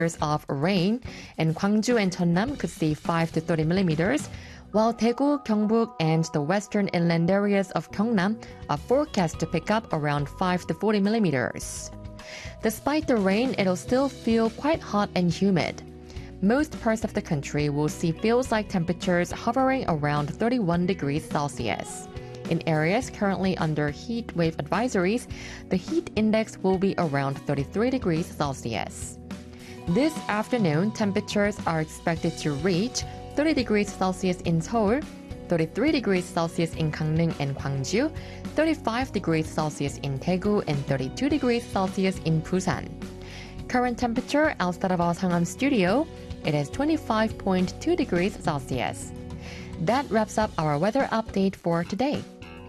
of rain, and Gwangju and Cheonnam could see 5 to 30 millimeters, while Daegu, Gyeongbuk, and the western inland areas of Gyeongnam are forecast to pick up around 5 to 40 millimeters. Despite the rain, it'll still feel quite hot and humid. Most parts of the country will see feels-like temperatures hovering around 31 degrees Celsius. In areas currently under heat wave advisories, the heat index will be around 33 degrees Celsius. This afternoon, temperatures are expected to reach 30 degrees Celsius in Seoul, 33 degrees Celsius in Gangneung and Gwangju, 35 degrees Celsius in Daegu, and 32 degrees Celsius in Busan. Current temperature outside of our Sangam studio, it is 25.2 degrees Celsius. That wraps up our weather update for today.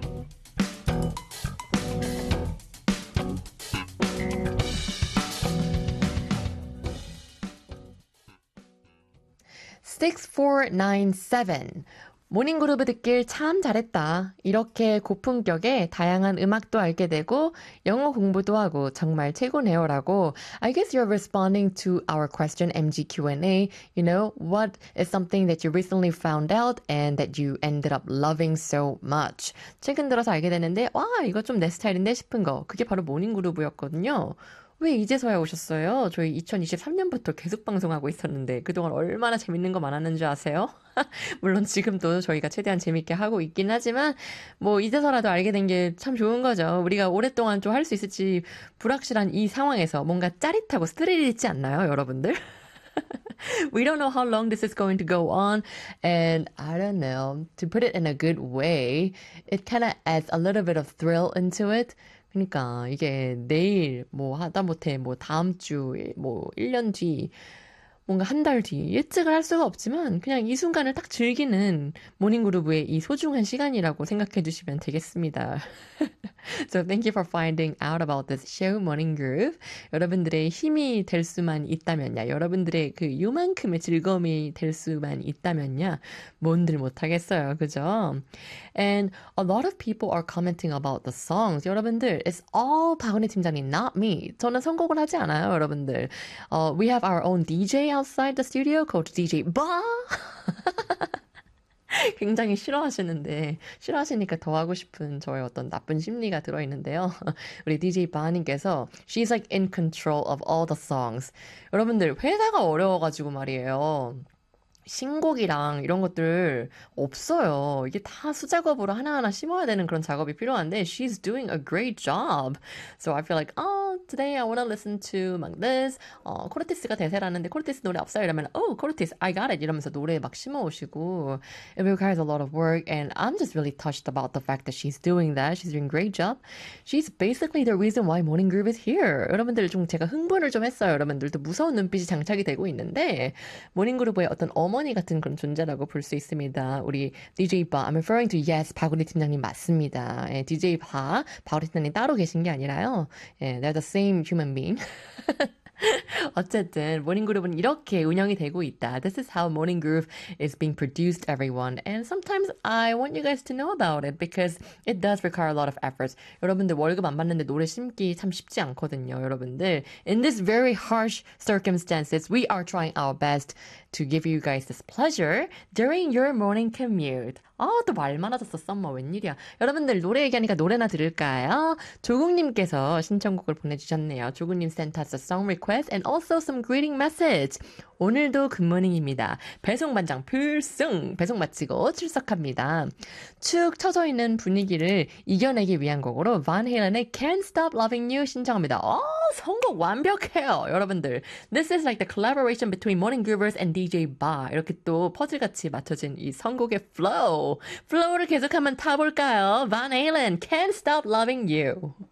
(6497) 모닝그루브 듣길 참 잘했다. 이렇게 고품격의 다양한 음악도 알게 되고 영어 공부도 하고 정말 최고네요라고. I guess you're responding to our question MG Q&A. You know, what is something that you recently found out and that you ended up loving so much? 최근 들어서 알게 됐는데 와 이거 좀 내 스타일인데 싶은 거. 그게 바로 모닝그루브였거든요. 왜 이제서야 오셨어요? 저희 2023년부터 계속 방송하고 있었는데 그동안 얼마나 재밌는 거 많았는 줄 아세요? 물론 지금도 저희가 최대한 재밌게 하고 있긴 하지만 뭐 이제서라도 알게 된 게 참 좋은 거죠. 우리가 오랫동안 좀 할 수 있을지 불확실한 이 상황에서 뭔가 짜릿하고 스릴 있지 않나요, 여러분들? We don't know how long this is going to go on, and I don't know, to put it in a good way, it kind of adds a little bit of thrill into it. 그러니까 이게 내일 뭐 하다못해 뭐 다음 주에 뭐 1년 뒤 뭔가 한 달 뒤 예측을 할 수가 없지만 그냥 이 순간을 딱 즐기는 모닝그루브의 이 소중한 시간이라고 생각해 주시면 되겠습니다. So thank you for finding out about this show, Morning Groove. 여러분들의 힘이 될 수만 있다면야, 여러분들의 그 요만큼의 즐거움이 될 수만 있다면야, 뭔들 못하겠어요, 그죠? And a lot of people are commenting about the songs. 여러분들, it's all 박은혜 팀장님, not me. 저는 선곡을 하지 않아요, 여러분들. We have our own DJ outside the studio called DJ Ba. 굉장히 싫어하시는데 싫어하시니까 더 하고 싶은 저의 어떤 나쁜 심리가 들어있는데요. 우리 DJ 바님께서 She's like in control of all the songs. 여러분들 회사가 어려워가지고 말이에요. 신곡이랑 이런 것들 없어요. 이게 다 수작업으로 하나하나 심어야 되는 그런 작업이 필요한데 She's doing a great job. So I feel like today I want to listen to 막 this. 코르티스가 대세라는데 코르티스 노래 없어요. 이러면 코르티스 I got it 이러면서 노래 막 심어오시고 It requires a lot of work and I'm just really touched about the fact that she's doing that. She's doing a great job. She's basically the reason why Morning Groove is here. 여러분들 좀 제가 흥분을 좀 했어요. 여러분들도 무서운 눈빛이 장착이 되고 있는데 모닝그루브의 어떤 어머니 같은 그런 존재라고 볼 수 있습니다. 우리 DJ 바, I'm referring to yes, 박우리 팀장님 맞습니다. 예, DJ 바, 박우리 팀장님 따로 계신 게 아니라요. 예, they're the same human being. 어쨌든 모닝그룹은 이렇게 운영이 되고 있다. This is how Morning Groove is being produced, everyone. And sometimes I want you guys to know about it because it does require a lot of efforts. 여러분들 월급 안 받는데 노래 심기 참 쉽지 않거든요, 여러분들. In this very harsh circumstances, we are trying our best to give you guys this pleasure during your morning commute. 또 말 많아졌어, 썸머. 웬일이야. 여러분들 노래 얘기하니까 노래나 들을까요? 조국님께서 신청곡을 보내주셨네요. 조국님 sent us a song request and also some greeting message. 오늘도 굿모닝입니다. 배송반장 필승! 배송 마치고 출석합니다. 축 처져 있는 분위기를 이겨내기 위한 곡으로 Van Halen의 Can't Stop Loving You 신청합니다. 선곡 완벽해요, 여러분들. This is like the collaboration between Morning Groovers and DJ Ba. 이렇게 또 퍼즐같이 맞춰진 이 선곡의 flow. 플로우를 계속 한번 타볼까요? Van Halen, Can't Stop Loving You.